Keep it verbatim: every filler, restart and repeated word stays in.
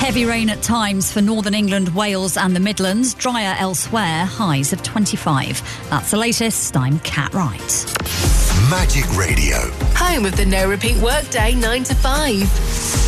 Heavy rain at times for northern England, Wales and the Midlands. Drier elsewhere, highs of twenty-five. That's the latest. I'm Kat Wright. Magic Radio. Home of the no repeat workday nine to five.